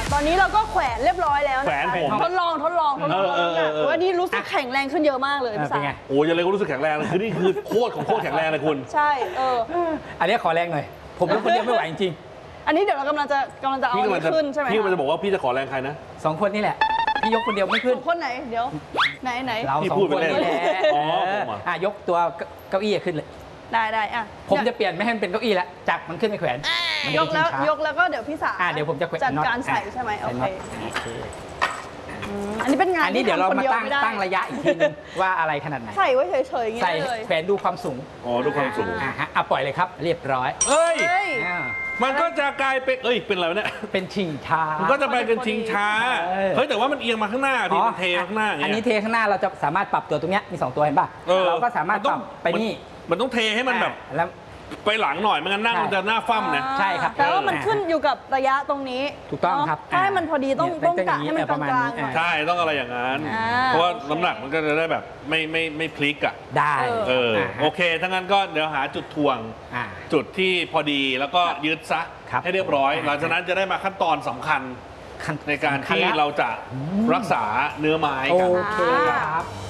ตอนนี้เราก็แขวนเรียบร้อยแล้วนะคะทดลองว่านี่รู้สึกแข็งแรงขึ้นเยอะมากเลยพี่สาวโอ้ยยังไงก็รู้สึกแข็งแรงเลยคือนี่คือโคตรของโคตรแข็งแรงเลยคุณใช่อันนี้ขอแรงหน่อยผมเป็นคนเดียวไม่ไหวจริงอันนี้เดี๋ยวเรากำลังจะเอาขึ้นใช่ไหมพี่มันจะบอกว่าพี่จะขอแรงใครนะ 2 คนนี่แหละพี่ยกคนเดียวไม่ขึ้นคนไหนเดี๋ยวไหนเรา2 คนนี่แหละยกตัวเก้าอี้ขึ้นเลยได้ผมจะเปลี่ยนไม่ให้มันเป็นเก้าอี้แล้วจับมันขึ้นไปแขวนยกแล้วก็เดี๋ยวพี่สาวเดี๋ยวผมจะจัดการใส่ใช่ไหมโอเคอันนี้เป็นงานอันนี้เดี๋ยวเรามาตั้งระยะอีกทีนึงว่าอะไรขนาดไหนใส่ไว้เฉยๆอย่างเงี้ยเลยแขวนดูความสูงดูความสูงปล่อยเลยครับเรียบร้อยมันก็จะกลายเป็นเป็นอะไรเนี่ยเป็นชิงช้ามันก็จะไปเป็นชิงช้าเฮ้ยแต่ว่ามันเอียงมาข้างหน้าพี่เทข้างหน้าอันนี้เทข้างหน้าเราจะสามารถปรับตัวตรงนี้มี2ตัวเห็นป่ะเราก็สามารถปรับไปนี่มันต้องเทให้มันแบบแล้วไปหลังหน่อยไม่งั้นนั่งมันจะหน้าฟั่มนะใช่ครับแต่ว่ามันขึ้นอยู่กับระยะตรงนี้ถูกต้องครับถ้าให้มันพอดีต้องกะให้มันกลางๆใช่ต้องอะไรอย่างนั้นเพราะว่าน้ำหนักมันก็จะได้แบบไม่พลิกอ่ะได้โอเคถ้างั้นก็เดี๋ยวหาจุดถ่วงจุดที่พอดีแล้วก็ยึดซะให้เรียบร้อยหลังจากนั้นจะได้มาขั้นตอนสำคัญในการที่เราจะรักษาเนื้อไม้กันโอเคครับ